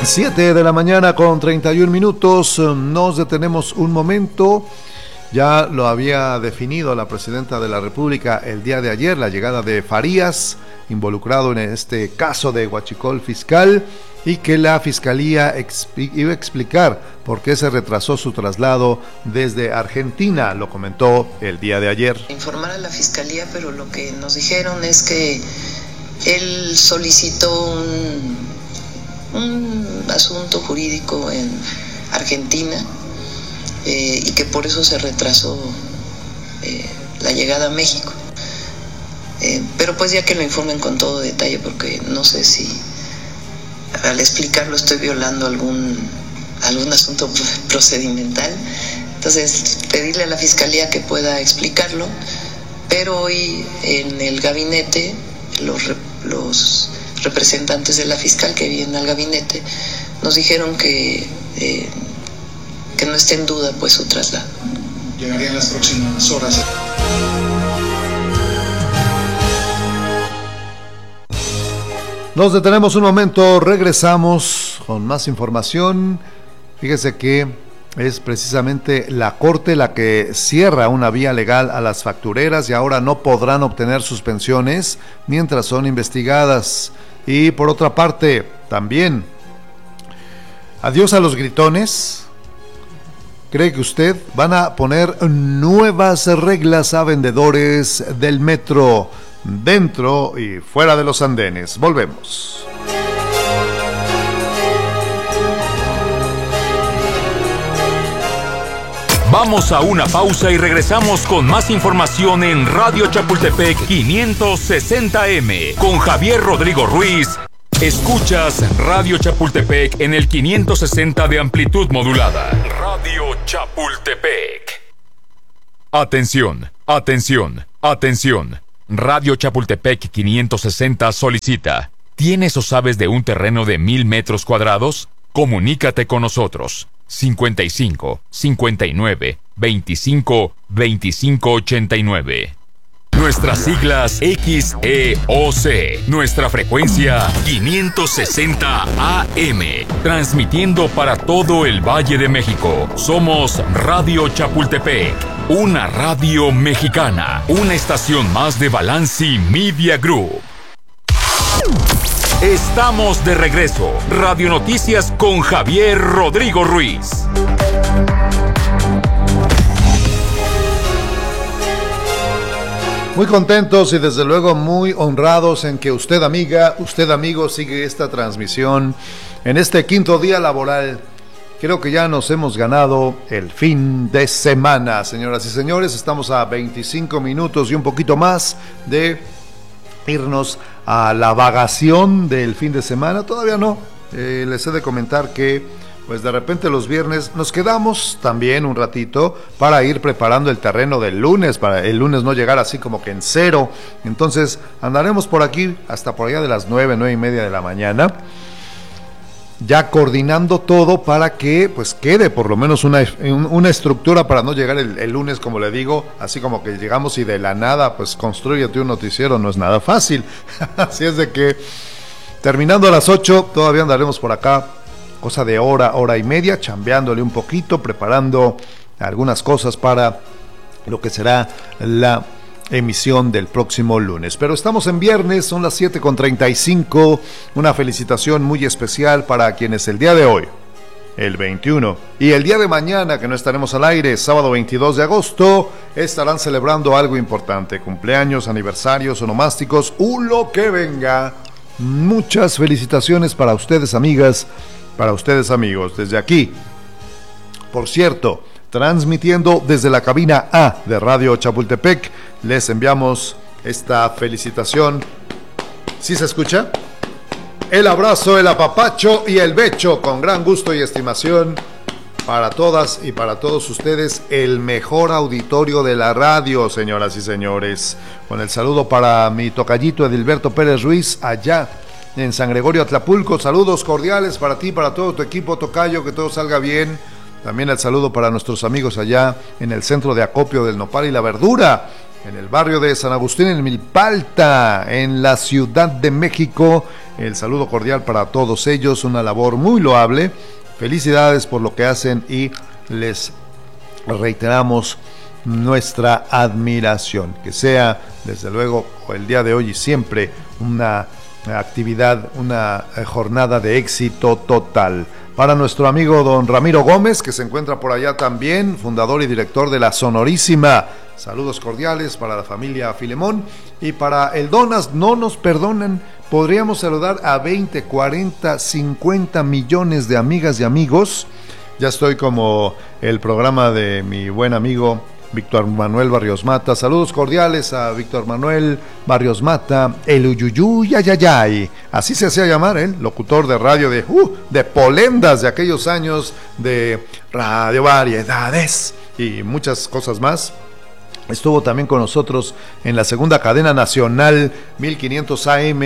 7 de la mañana con 31 minutos. Nos detenemos un momento. Ya lo había definido la presidenta de la República el día de ayer, la llegada de Farías, involucrado en este caso de huachicol fiscal, y que la Fiscalía iba a explicar por qué se retrasó su traslado desde Argentina. Lo comentó el día de ayer. Informar a la Fiscalía, pero lo que nos dijeron es que él solicitó un asunto jurídico en Argentina y que por eso se retrasó la llegada a México. Pero pues ya que lo informen con todo detalle, porque no sé si al explicarlo estoy violando algún asunto procedimental. Entonces pedirle a la Fiscalía que pueda explicarlo, pero hoy en el gabinete los representantes de la fiscal que vienen al gabinete nos dijeron que no esté en duda pues su traslado. Llegaría en las próximas horas. Nos detenemos un momento, regresamos con más información. Fíjese que es precisamente la Corte la que cierra una vía legal a las factureras y ahora no podrán obtener sus pensiones mientras son investigadas. Y por otra parte, también, adiós a los gritones. ¿Cree que usted van a poner nuevas reglas a vendedores del metro dentro y fuera de los andenes? Volvemos. Vamos a una pausa y regresamos con más información en Radio Chapultepec 560M con Javier Rodrigo Ruiz. Escuchas Radio Chapultepec en el 560 de amplitud modulada. Radio Chapultepec. Atención, atención, atención. Radio Chapultepec 560 solicita. ¿Tienes o sabes de un terreno de 1,000 metros cuadrados? Comunícate con nosotros. 55 59 25 25 89. Nuestras siglas XEOC. Nuestra frecuencia 560 AM. Transmitiendo para todo el Valle de México. Somos Radio Chapultepec, una radio mexicana. Una estación más de Balanci Media Group. Estamos de regreso. Radio Noticias con Javier Rodrigo Ruiz. Muy contentos y desde luego muy honrados en que usted, amiga, usted, amigo, sigue esta transmisión en este quinto día laboral. Creo que ya nos hemos ganado el fin de semana, señoras y señores. Estamos a 25 minutos y un poquito más de irnos a la vagación del fin de semana. Todavía no. Les he de comentar que pues de repente los viernes nos quedamos también un ratito para ir preparando el terreno del lunes, para el lunes no llegar así como que en cero. Entonces andaremos por aquí hasta por allá de las 9:30 de la mañana, ya coordinando todo para que pues quede por lo menos una estructura para no llegar el lunes, como le digo, así como que llegamos y de la nada pues constrúyete un noticiero. No es nada fácil. Así es de que terminando a las 8 todavía andaremos por acá, cosa de hora y media, chambeándole un poquito, preparando algunas cosas para lo que será la emisión del próximo lunes. Pero estamos en viernes, son las 7:35, una felicitación muy especial para quienes el día de hoy, el 21, y el día de mañana, que no estaremos al aire, sábado 22 de agosto, estarán celebrando algo importante, cumpleaños, aniversarios, onomásticos, lo que venga. Muchas felicitaciones para ustedes, amigas, para ustedes, amigos, desde aquí. Por cierto, transmitiendo desde la cabina A de Radio Chapultepec, les enviamos esta felicitación. ¿Sí se escucha? El abrazo, el apapacho y el becho con gran gusto y estimación para todas y para todos ustedes, el mejor auditorio de la radio, señoras y señores. Con el saludo para mi tocallito Edilberto Pérez Ruiz, allá en San Gregorio Atlapulco. Saludos cordiales para ti, para todo tu equipo, tocayo, que todo salga bien. También el saludo para nuestros amigos allá en el centro de acopio del Nopal y la Verdura, en el barrio de San Agustín, en Milpalta, en la Ciudad de México, el saludo cordial para todos ellos, una labor muy loable. Felicidades por lo que hacen y les reiteramos nuestra admiración. Que sea, desde luego, el día de hoy y siempre una actividad, una jornada de éxito total. Para nuestro amigo don Ramiro Gómez, que se encuentra por allá también, fundador y director de La Sonorísima. Saludos cordiales para la familia Filemón. Y para el Donas, no nos perdonan. Podríamos saludar a 20, 40, 50 millones de amigas y amigos. Ya estoy como el programa de mi buen amigo Víctor Manuel Barrios Mata. Saludos cordiales a Víctor Manuel Barrios Mata, el Uyuyuy, ayayay. Así se hacía llamar él, locutor de radio de Polendas de aquellos años, de Radio Variedades y muchas cosas más. Estuvo también con nosotros en la segunda cadena nacional 1500 AM,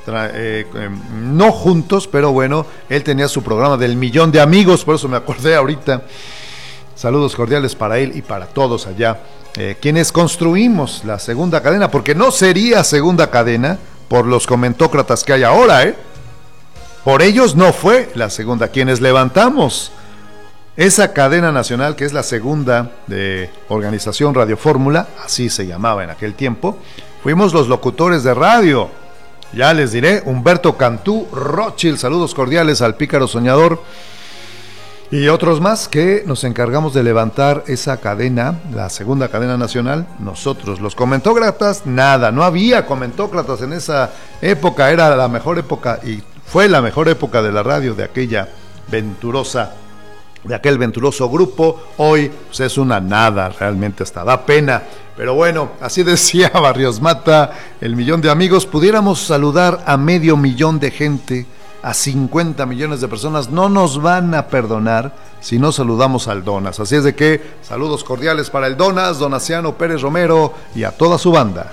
no juntos, pero bueno, él tenía su programa del Millón de Amigos, por eso me acordé ahorita. Saludos cordiales para él y para todos allá, quienes construimos la segunda cadena, porque no sería segunda cadena por los comentócratas que hay ahora, Por ellos no fue la segunda, quienes levantamos esa cadena nacional, que es la segunda de Organización Radio Fórmula, así se llamaba en aquel tiempo, fuimos los locutores de radio. Ya les diré, Humberto Cantú, Rothschild, saludos cordiales al Pícaro Soñador, y otros más que nos encargamos de levantar esa cadena, la segunda cadena nacional, nosotros. Los comentócratas, nada, no había comentócratas en esa época, era la mejor época y fue la mejor época de la radio de aquel venturoso grupo. Hoy pues, es una nada, realmente hasta da pena. Pero bueno, así decía Barrios Mata, el Millón de Amigos. Pudiéramos saludar a 500,000 de gente, a 50 millones de personas, no nos van a perdonar si no saludamos al Donas. Así es de que saludos cordiales para el Donas, Donaciano Pérez Romero y a toda su banda.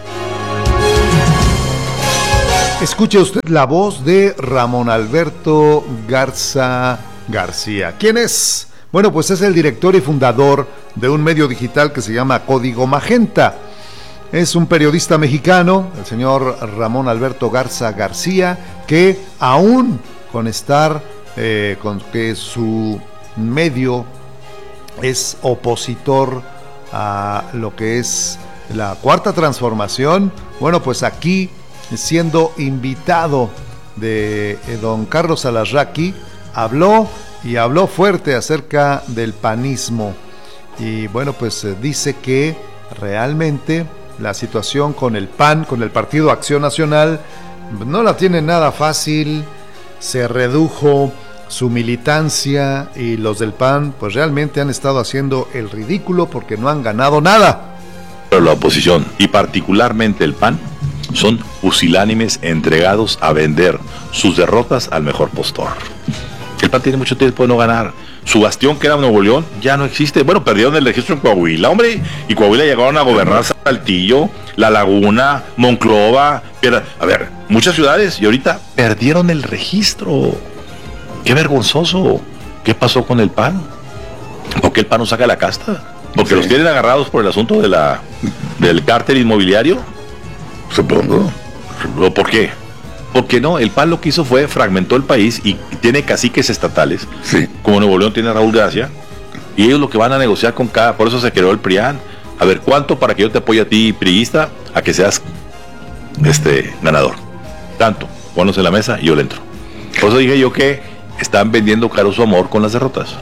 Escuche usted la voz de Ramón Alberto Garza García. ¿Quién es? Bueno, pues es el director y fundador de un medio digital que se llama Código Magenta. Es un periodista mexicano, el señor Ramón Alberto Garza García, que aún con estar, con que su medio es opositor a lo que es la Cuarta Transformación, bueno, pues aquí siendo invitado de don Carlos Alarraqui, habló fuerte acerca del panismo y bueno, pues dice que realmente la situación con el PAN, con el Partido Acción Nacional, no la tiene nada fácil. Se redujo su militancia y los del PAN pues realmente han estado haciendo el ridículo porque no han ganado nada. Pero la oposición y particularmente el PAN son pusilánimes entregados a vender sus derrotas al mejor postor. El PAN tiene mucho tiempo de no ganar. Su bastión, que era Nuevo León, ya no existe. Bueno, perdieron el registro en Coahuila, hombre. Y Coahuila llegaron a gobernar Saltillo, La Laguna, Monclova. A ver, muchas ciudades. Y ahorita perdieron el registro. ¡Qué vergonzoso! ¿Qué pasó con el PAN? ¿Por qué el PAN no saca la casta? ¿Porque los tienen agarrados por el asunto del cártel inmobiliario? Supongo. ¿O por qué? Porque no, el PAN lo que hizo fue fragmentó el país y tiene caciques estatales, sí, como Nuevo León tiene a Raúl Gracia, y ellos lo que van a negociar con cada, por eso se creó el PRIAN. A ver, ¿cuánto para que yo te apoye a ti, priista, a que seas ganador? Tanto, ponlos en la mesa y yo le entro. Por eso dije yo que están vendiendo caro su amor con las derrotas.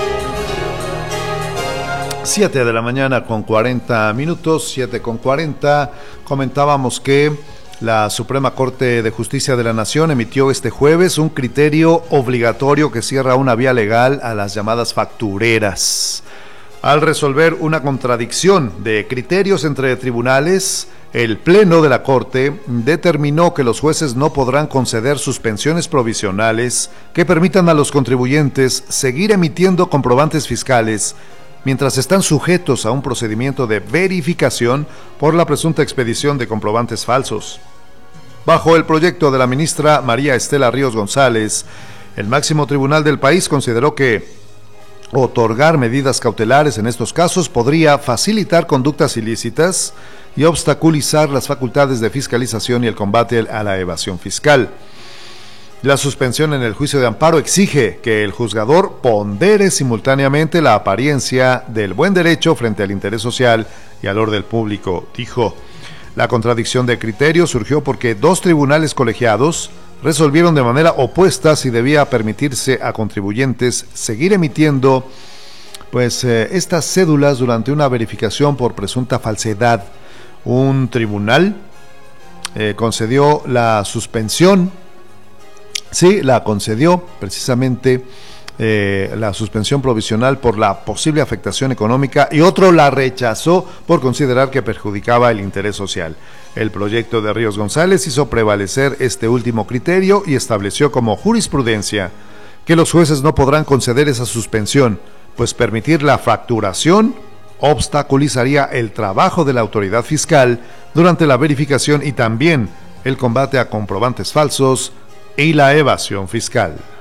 7 de la mañana con 40 minutos, 7:40, comentábamos que la Suprema Corte de Justicia de la Nación emitió este jueves un criterio obligatorio que cierra una vía legal a las llamadas factureras. Al resolver una contradicción de criterios entre tribunales, el Pleno de la Corte determinó que los jueces no podrán conceder suspensiones provisionales que permitan a los contribuyentes seguir emitiendo comprobantes fiscales mientras están sujetos a un procedimiento de verificación por la presunta expedición de comprobantes falsos. Bajo el proyecto de la ministra María Estela Ríos González, el máximo tribunal del país consideró que otorgar medidas cautelares en estos casos podría facilitar conductas ilícitas y obstaculizar las facultades de fiscalización y el combate a la evasión fiscal. La suspensión en el juicio de amparo exige que el juzgador pondere simultáneamente la apariencia del buen derecho frente al interés social y al orden público, dijo. La contradicción de criterio surgió porque 2 tribunales colegiados resolvieron de manera opuesta si debía permitirse a contribuyentes seguir emitiendo estas cédulas durante una verificación por presunta falsedad. Un tribunal concedió la suspensión. Sí, la concedió precisamente la suspensión provisional por la posible afectación económica y otro la rechazó por considerar que perjudicaba el interés social. El proyecto de Ríos González hizo prevalecer este último criterio y estableció como jurisprudencia que los jueces no podrán conceder esa suspensión, pues permitir la facturación obstaculizaría el trabajo de la autoridad fiscal durante la verificación y también el combate a comprobantes falsos y la evasión fiscal.